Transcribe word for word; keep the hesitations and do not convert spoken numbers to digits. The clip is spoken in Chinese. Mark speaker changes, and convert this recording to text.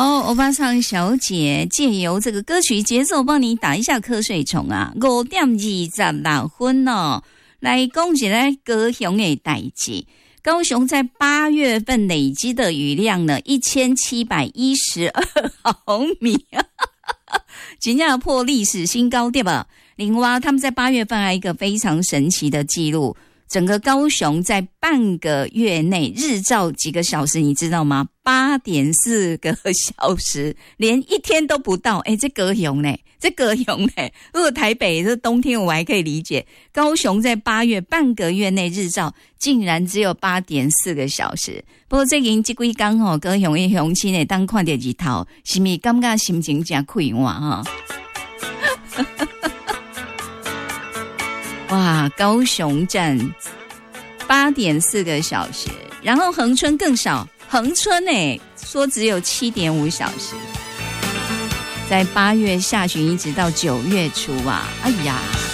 Speaker 1: 哦，欧巴桑小姐借由这个歌曲节奏帮你打一下瞌睡虫啊！五点二十六分哦，来讲一下高雄的代志。高雄在八月份累积的雨量呢，一千七百一十二毫米，真的破历史新高，对吧？另外，他们在八月份还有一个非常神奇的记录。整个高雄在半个月内日照几个小时，你知道吗？八点四个小时，连一天都不到。哎，这高雄呢？这高雄呢？如果台北这冬天我还可以理解，高雄在八月半个月内日照竟然只有八点四个小时。不过最近这几天吼，高雄的乡亲呢，当看到日头，是不是感觉心情真快活哈？哇，高雄站八点四个小时，然后恒春更少，恒春哎说只有七点五小时，在八月下旬一直到九月初啊，哎呀。